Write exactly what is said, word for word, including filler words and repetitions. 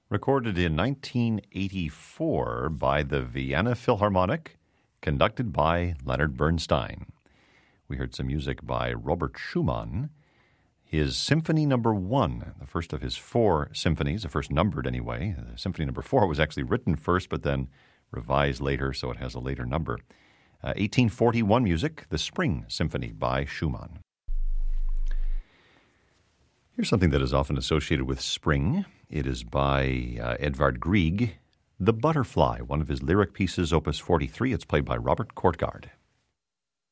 recorded in nineteen eighty-four by the Vienna Philharmonic, conducted by Leonard Bernstein. We heard some music by Robert Schumann, his Symphony Number One, the first of his four symphonies, the first numbered anyway. Symphony Number Four was actually written first, but then revised later, so it has a later number. Uh, eighteen forty-one music, the Spring Symphony by Schumann. Here's something that is often associated with spring. It is by uh, Edvard Grieg, The Butterfly, one of his lyric pieces, opus forty-three. It's played by Robert Kortgaard.